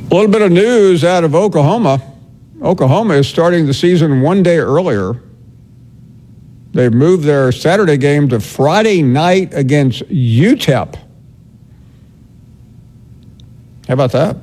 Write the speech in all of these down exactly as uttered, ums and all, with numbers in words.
A little bit of news out of Oklahoma. Oklahoma is starting the season one day earlier. They've moved their Saturday game to Friday night against U T E P. How about that?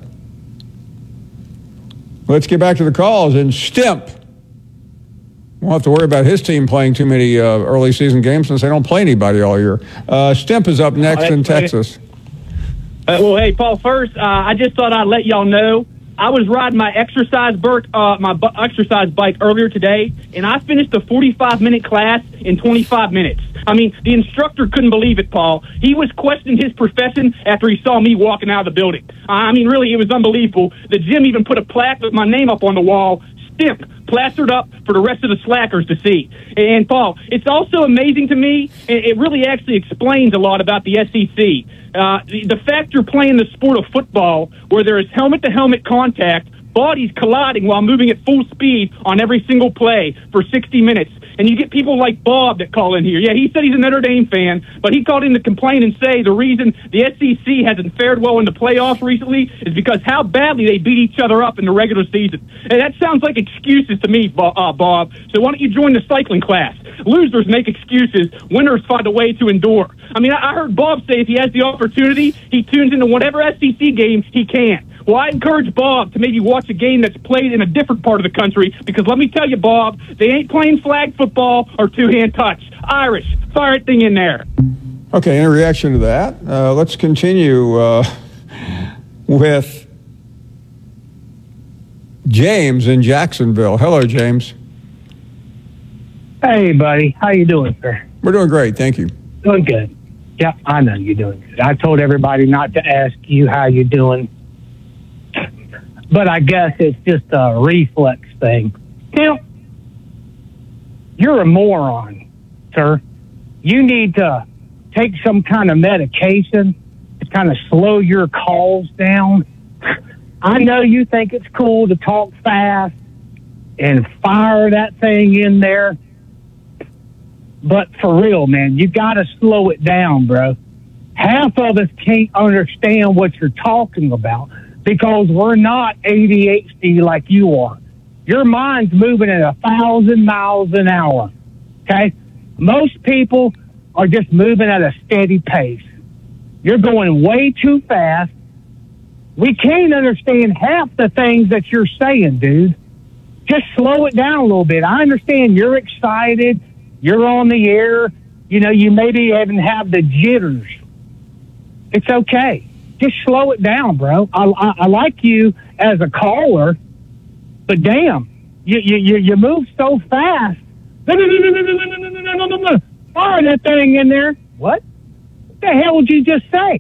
Let's get back to the calls. And Stimp won't have to worry about his team playing too many uh, early season games since they don't play anybody all year. Uh, Stimp is up next oh, in Texas. Uh, well, hey, Paul, first, uh, I just thought I'd let y'all know I was riding my exercise bike, uh, my bu- exercise bike earlier today, and I finished a forty-five minute class in twenty-five minutes. I mean, the instructor couldn't believe it, Paul. He was questioning his profession after he saw me walking out of the building. I mean, really, it was unbelievable. The gym even put a plaque with my name up on the wall, Stimp, plastered up for the rest of the slackers to see. And, Paul, it's also amazing to me, and it really actually explains a lot about the S E C. Uh, the, the fact you're playing the sport of football where there is helmet-to-helmet contact, bodies colliding while moving at full speed on every single play for sixty minutes. And you get people like Bob that call in here. Yeah, he said he's a Notre Dame fan, but he called in to complain and say the reason the S E C hasn't fared well in the playoffs recently is because how badly they beat each other up in the regular season. And that sounds like excuses to me, uh, Bob. So why don't you join the cycling class? Losers make excuses. Winners find a way to endure. I mean, I heard Bob say if he has the opportunity, he tunes into whatever S E C game he can. Well, I encourage Bob to maybe watch a game that's played in a different part of the country because let me tell you, Bob, they ain't playing flag football or two-hand touch. Irish, fire that thing in there. Okay, in reaction to that, uh, let's continue uh, with James in Jacksonville. Hello, James. Hey, buddy. How you doing, sir? We're doing great, thank you. Doing good. Yeah, I know you're doing good. I told everybody not to ask you how you're doing. But I guess it's just a reflex thing. Now, you're a moron, sir. You need to take some kind of medication to kind of slow your calls down. I know you think it's cool to talk fast and fire that thing in there. But for real, man, you got to slow it down, bro. Half of us can't understand what you're talking about because we're not A D H D like you are. Your mind's moving at a thousand miles an hour, okay? Most people are just moving at a steady pace. You're going way too fast. We can't understand half the things that you're saying, dude. Just slow it down a little bit. I understand you're excited. You're on the air. You know, you maybe even have the jitters. It's okay. Just slow it down, bro. I, I, I like you as a caller, but damn, you you you move so fast. Fire that thing in there. What? What the hell would you just say?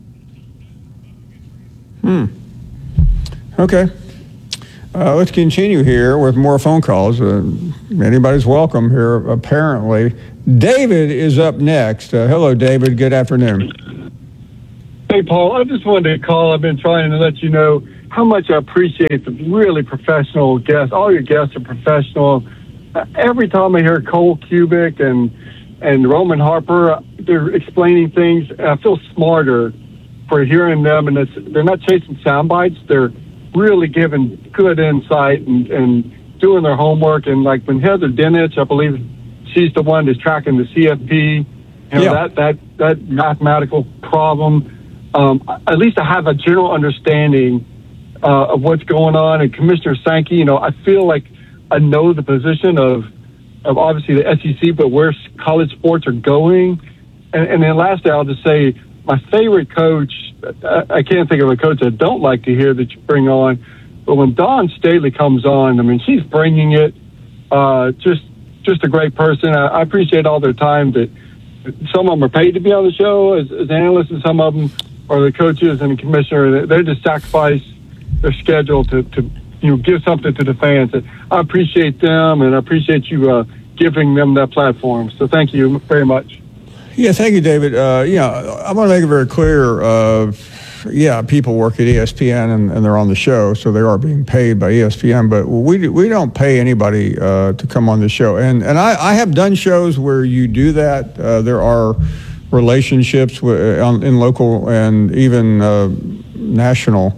Hmm. Okay. Uh, let's continue here with more phone calls. Uh, anybody's welcome here, apparently. David is up next. Uh, hello, David. Good afternoon. Hey, Paul, I just wanted to call. I've been trying to let you know how much I appreciate the really professional guests. All your guests are professional. Uh, every time I hear Cole Cubic and and Roman Harper, they're explaining things. And I feel smarter for hearing them, and it's, they're not chasing sound bites. They're really giving good insight and, and doing their homework. And like when Heather Dinich, I believe she's the one that's tracking the C F P, you know, yeah. that, that, that mathematical problem. Um, at least I have a general understanding uh, of what's going on. And Commissioner Sankey, you know, I feel like I know the position of, of obviously the S E C, but where college sports are going. And, and then lastly, I'll just say my favorite coach, I, I can't think of a coach I don't like to hear that you bring on, but when Dawn Staley comes on, I mean, she's bringing it. Uh, just, just a great person. I, I appreciate all their time. That some of them are paid to be on the show as, as analysts, and some of them are the coaches and the commissioner. They just sacrifice their schedule to, to you know, give something to the fans. I appreciate them, and I appreciate you uh, giving them that platform. So thank you very much. Yeah, thank you, David. Uh, yeah, I want to make it very clear. Uh, yeah, people work at E S P N and, and they're on the show, so they are being paid by E S P N. But we we don't pay anybody uh, to come on the show. And and I, I have done shows where you do that. Uh, there are relationships with, uh, in local and even uh, national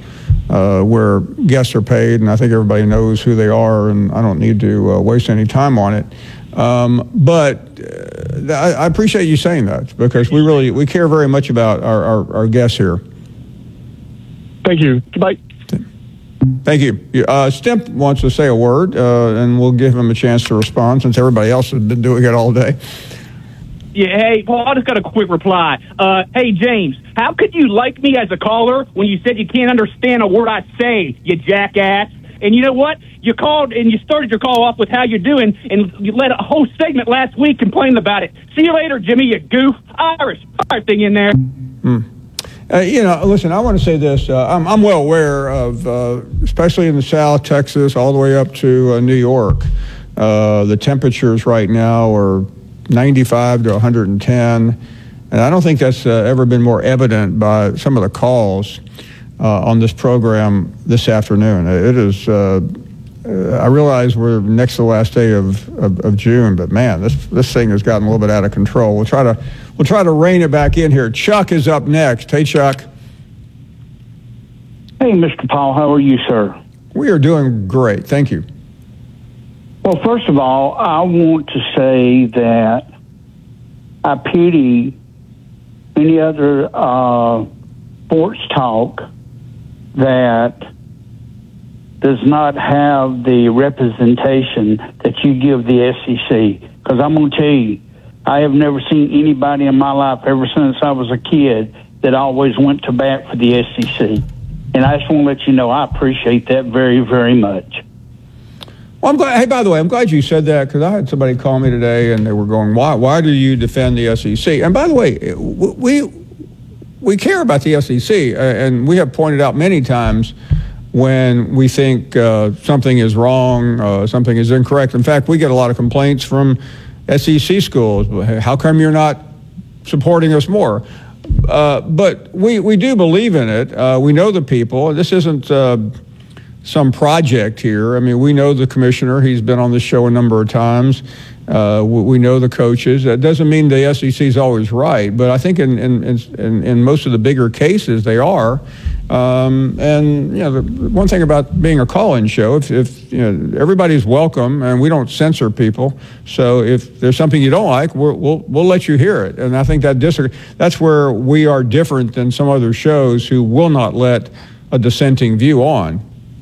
uh, where guests are paid, and I think everybody knows who they are, and I don't need to uh, waste any time on it. Um, but uh, I, I appreciate you saying that, because we really we care very much about our, our, our guests here. Thank you. Goodbye. Thank you. Uh, Stimp wants to say a word, uh, and we'll give him a chance to respond since everybody else has been doing it all day. Yeah, hey, Paul, I just got a quick reply. Uh, hey, James, how could you like me as a caller when you said you can't understand a word I say, you jackass? And you know what? You called and you started your call off with how you're doing, and you let a whole segment last week complaining about it. See you later, Jimmy, you goof. Irish fire thing in there. Mm. Uh, you know, listen, I want to say this. Uh, I'm, I'm well aware of, uh, especially in the South, Texas, all the way up to uh, New York, uh, the temperatures right now are ninety-five to one hundred ten. And I don't think that's uh, ever been more evident by some of the calls uh, on this program this afternoon. It is, uh, I realize we're next to the last day of, of, of June, but man, this, this thing has gotten a little bit out of control. We'll try to We'll try to rein it back in here. Chuck is up next. Hey, Chuck. Hey, Mister Paul. How are you, sir? We are doing great. Thank you. Well, first of all, I want to say that I pity any other uh, sports talk that does not have the representation that you give the S E C. Because I'm going to tell you, I have never seen anybody in my life ever since I was a kid that always went to bat for the S E C. And I just want to let you know I appreciate that very, very much. Well, I'm glad. Hey, by the way, I'm glad you said that, because I had somebody call me today and they were going, why why do you defend the S E C? And by the way, we we care about the S E C, and we have pointed out many times when we think uh, something is wrong, uh, something is incorrect. In fact, we get a lot of complaints from S E C schools. How come you're not supporting us more? Uh, but we, we do believe in it. Uh, we know the people. This isn't uh, some project here. I mean, we know the commissioner. He's been on this show a number of times. Uh, we, we know the coaches. That doesn't mean the S E C is always right, but I think in, in, in, in most of the bigger cases they are. Um, and you know, the one thing about being a call-in show, if, if you know, everybody's welcome, and we don't censor people. So if there's something you don't like, we'll we'll, we'll let you hear it. And I think that dis- that's where we are different than some other shows who will not let a dissenting view on.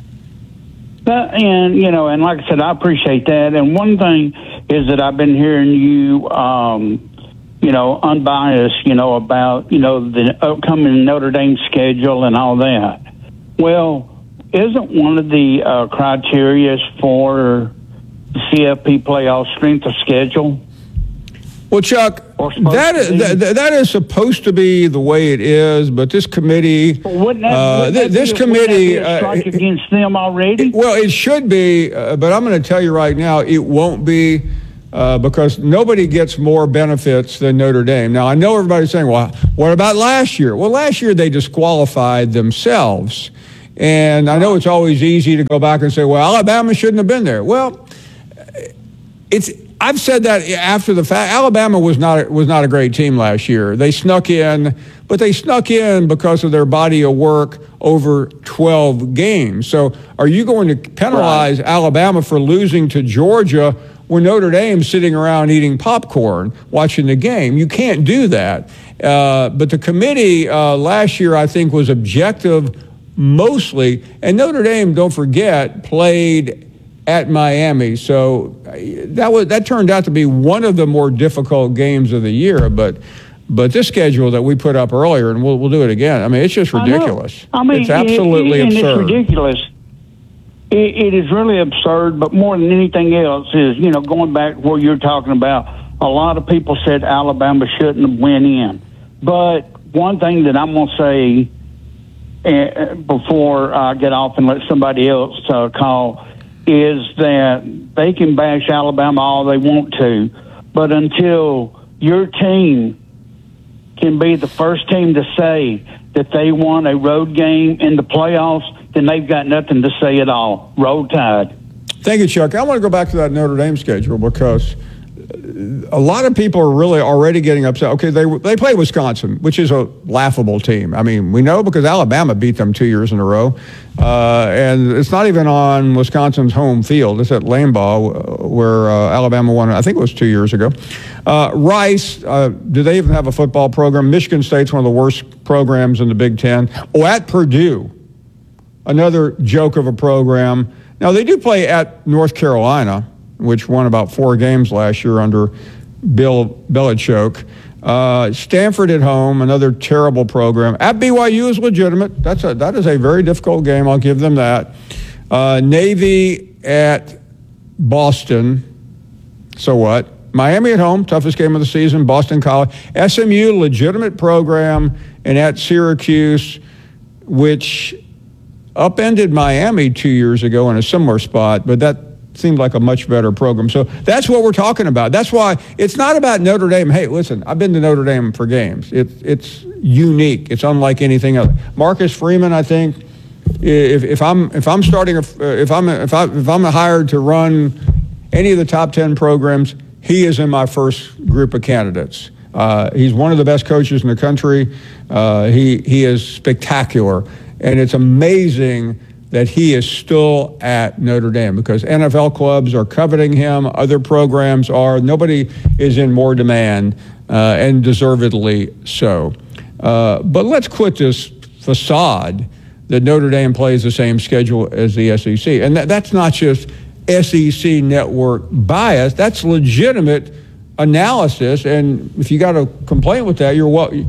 But, and you know, and like I said, I appreciate that. And one thing is that I've been hearing you. Um, you know, unbiased, you know, about, you know, the upcoming Notre Dame schedule and all that. Well, isn't one of the uh, criteria for the C F P playoff strength of schedule? Well, Chuck, that is, that, that is supposed to be the way it is, but this committee, well, wouldn't that, uh, wouldn't that this be, committee, wouldn't that be a strike uh, against them already? It, well, it should be, uh, but I'm going to tell you right now, it won't be. Uh, because nobody gets more benefits than Notre Dame. Now, I know everybody's saying, well, what about last year? Well, last year they disqualified themselves. And I know it's always easy to go back and say, well, Alabama shouldn't have been there. Well, it's I've said that after the fact. Alabama was not was not a great team last year. They snuck in, but they snuck in because of their body of work over twelve games. So are you going to penalize right. Alabama for losing to Georgia when Notre Dame's sitting around eating popcorn watching the game? You can't do that. Uh, but the committee uh, last year, I think, was objective mostly. And Notre Dame, don't forget, played at Miami. So that was that turned out to be one of the more difficult games of the year. But but this schedule that we put up earlier, and we'll, we'll do it again, I mean, it's just ridiculous. I, I mean, it's absolutely it, it, absurd. It's ridiculous. It, it is really absurd, but more than anything else is, you know, going back to what you're talking about, a lot of people said Alabama shouldn't have went in. But one thing that I'm going to say uh, before I get off and let somebody else uh, call is that they can bash Alabama all they want to, but until your team can be the first team to say that they won a road game in the playoffs, then they've got nothing to say at all. Roll Tide. Thank you, Chuck. I want to go back to that Notre Dame schedule because a lot of people are really already getting upset. Okay, they they play Wisconsin, which is a laughable team. I mean, we know because Alabama beat them two years in a row. Uh, and it's not even on Wisconsin's home field. It's at Lambeau, where uh, Alabama won, I think it was two years ago. Uh, Rice, uh, do they even have a football program? Michigan State's one of the worst programs in the Big Ten. Oh, at Purdue, another joke of a program. Now, they do play at North Carolina, which won about four games last year under Bill Belichick. Uh, Stanford at home, another terrible program. At B Y U is legitimate. That's a, that is a very difficult game. I'll give them that. Uh, Navy at Boston. So what? Miami at home, toughest game of the season. Boston College. S M U, legitimate program. And at Syracuse, which upended Miami two years ago in a similar spot, but that seemed like a much better program. So that's what we're talking about. That's why it's not about Notre Dame. Hey, listen, I've been to Notre Dame for games. It's it's unique. It's unlike anything else. Marcus Freeman, I think, if if I'm if I'm starting a, if I'm if I if I'm hired to run any of the top ten programs, he is in my first group of candidates. Uh, he's one of the best coaches in the country. Uh, he he is spectacular, and it's amazing that he is still at Notre Dame because N F L clubs are coveting him, other programs are. Nobody is in more demand, uh, and deservedly so. Uh, but let's quit this facade that Notre Dame plays the same schedule as the S E C. And that, that's not just S E C network bias, that's legitimate analysis. And if you got a complaint with that, you're welcome.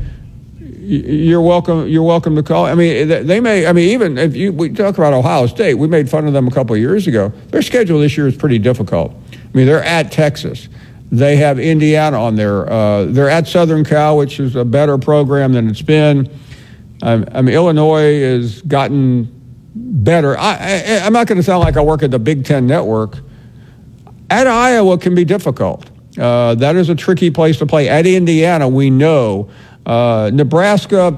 You're welcome. You're welcome to call. I mean, they may. I mean, even if you we talk about Ohio State, we made fun of them a couple of years ago. Their schedule this year is pretty difficult. I mean, they're at Texas. They have Indiana on there. Uh, they're at Southern Cal, which is a better program than it's been. Um, I mean, Illinois has gotten better. I, I, I'm not going to sound like I work at the Big Ten Network. At Iowa can be difficult. Uh, that is a tricky place to play. At Indiana, we know. Uh, Nebraska,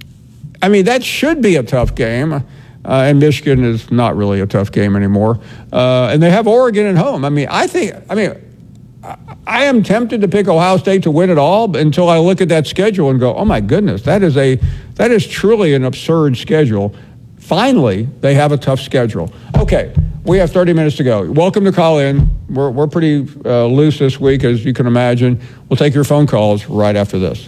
I mean, that should be a tough game. Uh, and Michigan is not really a tough game anymore. Uh, and they have Oregon at home. I mean, I think, I mean, I, I am tempted to pick Ohio State to win it all until I look at that schedule and go, oh my goodness, that is a, that is truly an absurd schedule. Finally, they have a tough schedule. Okay, we have thirty minutes to go. Welcome to Call In. We're, we're pretty uh, loose this week, as you can imagine. We'll take your phone calls right after this.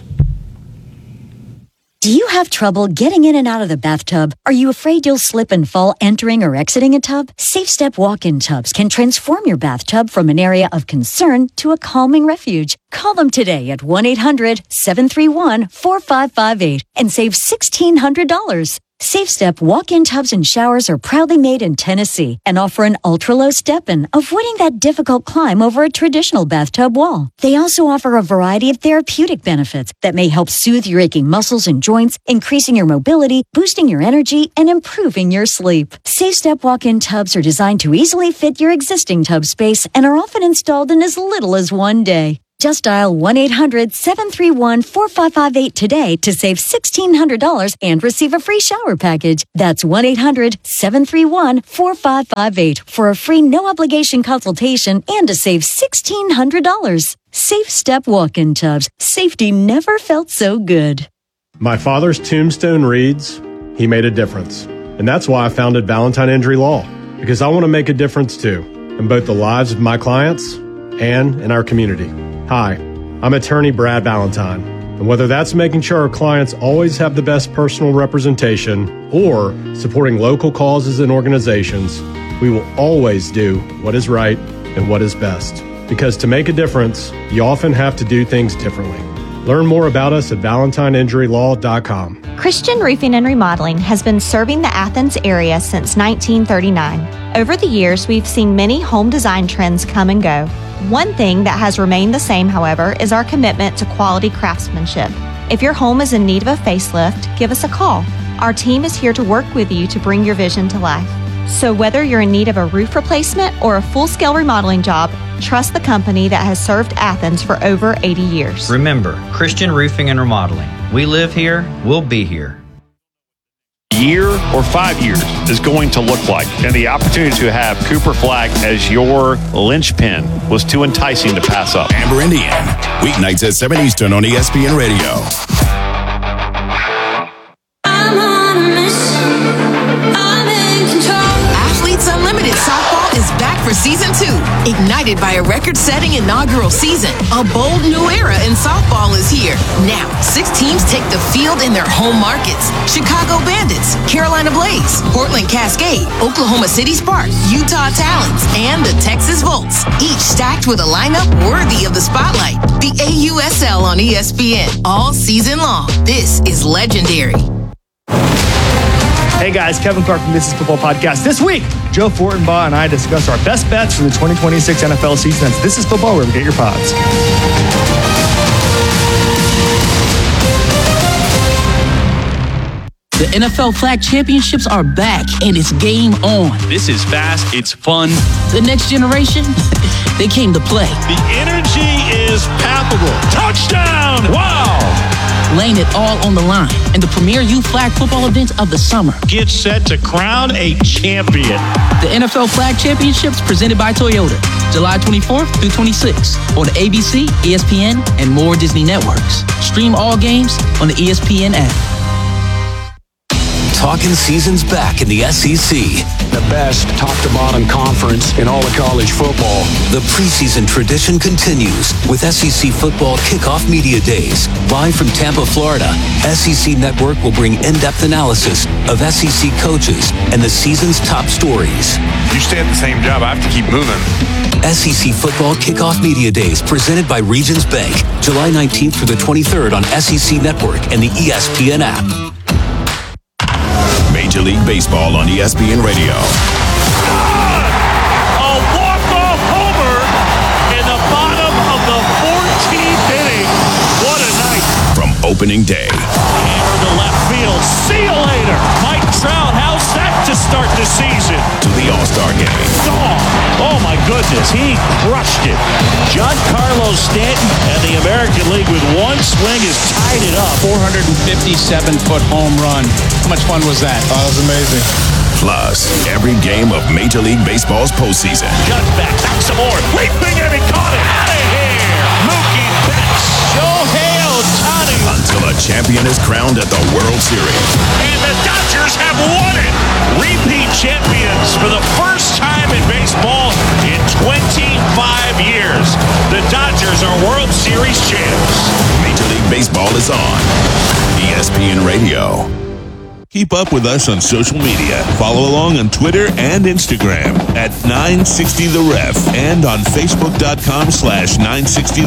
Do you have trouble getting in and out of the bathtub? Are you afraid you'll slip and fall entering or exiting a tub? SafeStep walk-in tubs can transform your bathtub from an area of concern to a calming refuge. Call them today at one eight hundred seven three one four five five eight and save one thousand six hundred dollars. SafeStep walk-in tubs and showers are proudly made in Tennessee and offer an ultra-low step-in, avoiding that difficult climb over a traditional bathtub wall. They also offer a variety of therapeutic benefits that may help soothe your aching muscles and joints, increasing your mobility, boosting your energy, and improving your sleep. SafeStep walk-in tubs are designed to easily fit your existing tub space and are often installed in as little as one day. Just dial one eight hundred seven three one four five five eight today to save one thousand six hundred dollars and receive a free shower package. That's one eight hundred seven three one four five five eight for a free no-obligation consultation and to save one thousand six hundred dollars. SafeStep walk-in tubs. Safety never felt so good. My father's tombstone reads, "He made a difference." And that's why I founded Valentine Injury Law, because I want to make a difference too, in both the lives of my clients and in our community. Hi, I'm attorney Brad Valentine, and whether that's making sure our clients always have the best personal representation or supporting local causes and organizations, we will always do what is right and what is best. Because to make a difference, you often have to do things differently. Learn more about us at valentine injury law dot com. Christian Roofing and Remodeling has been serving the Athens area since nineteen thirty-nine. Over the years, we've seen many home design trends come and go. One thing that has remained the same, however, is our commitment to quality craftsmanship. If your home is in need of a facelift, give us a call. Our team is here to work with you to bring your vision to life. So whether you're in need of a roof replacement or a full-scale remodeling job, trust the company that has served Athens for over eighty years. Remember, Christian Roofing and Remodeling. We live here, we'll be here. year or five years is going to look like. And the opportunity to have Cooper Flag as your linchpin was too enticing to pass up. Amber Indian, weeknights at seven Eastern on E S P N Radio. Athletes Unlimited Softball is back for season two. Ignited by a record-setting inaugural season, a bold new era in softball is here. Now, six teams take the field in their home markets. Chicago Bandits, Carolina Blaze, Portland Cascade, Oklahoma City Sparks, Utah Talons, and the Texas Volts. Each stacked with a lineup worthy of the spotlight. The A U S L on E S P N all season long. This is legendary. Hey guys, Kevin Clark from This Is Football Podcast. This week, Joe Fortenbaugh and I discuss our best bets for the twenty twenty-six N F L season. That's This Is Football, where we get your pods. The N F L Flag Championships are back, and it's game on. This is fast, it's fun. The next generation, they came to play. The energy is palpable. Touchdown! Wow! Laying it all on the line in the premier youth flag football event of the summer. Get set to crown a champion. The N F L Flag Championships presented by Toyota, July twenty-fourth through twenty-sixth on A B C, E S P N, and more Disney networks. Stream all games on the E S P N app. Talking season's back in the S E C. The best top-to-bottom conference in all of college football. The preseason tradition continues with S E C Football Kickoff Media Days. Live from Tampa, Florida, S E C Network will bring in-depth analysis of S E C coaches and the season's top stories. You stay at the same job, I have to keep moving. S E C Football Kickoff Media Days presented by Regions Bank. July nineteenth through the twenty-third on S E C Network and the E S P N app. Major League Baseball on E S P N Radio. A walk-off homer in the bottom of the fourteenth inning. What a night. From opening day. Hammer to left field. See you later. Mike Trout, how's that to start the season? To the All-Star game. Oh, oh my goodness, he crushed it. Giancarlo Stanton and the American League with one swing has tied it up. four hundred fifty-seven foot home run. How much fun was that? Oh, that was amazing. Plus, every game of Major League Baseball's postseason. Judge back, back some more. Leaping and he caught it. Out of here. Mookie Betts. Shohei Ohtani. Until a champion is crowned at the World Series. And the Dodgers have won it. Repeat champions for the first time in baseball in twenty-five years. The Dodgers are World Series champs. Major League Baseball is on E S P N Radio. Keep up with us on social media. Follow along on Twitter and Instagram at nine sixty The Ref and on Facebook.com slash 960